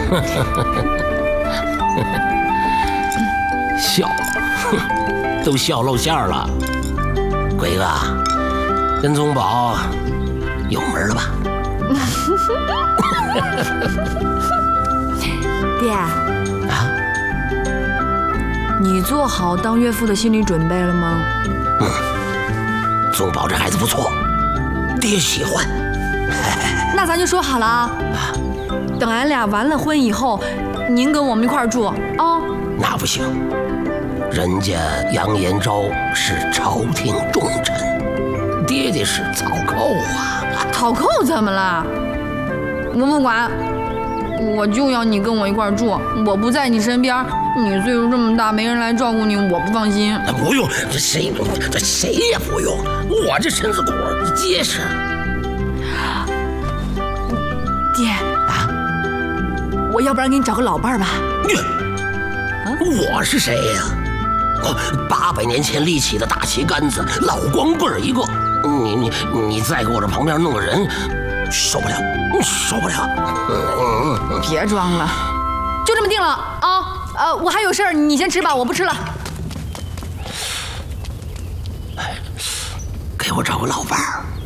笑，都笑露馅了。鬼哥，跟宗宝有门了吧？ 爹啊，你做好当岳父的心理准备了吗？ 宗宝这孩子不错，爹喜欢。 那咱就说好了啊，等俺俩完了婚以后，您跟我们一块儿住啊。 那不行，人家杨延昭是朝廷重臣，爹爹是草寇啊。 草寇怎么了？我不管，我就要你跟我一块儿住。我不在你身边，你岁数这么大，没人来照顾你，我不放心。 不用，这谁也不用，我这身子骨结实。 爹啊，我要不然给你找个老伴儿吧。 我是谁呀？800年前立起的大旗杆子，老光棍一个。你再给我这旁边弄个人，受不了。 别装了，就这么定了啊！我还有事儿，你先吃吧，我不吃了。 给我找个老伴儿。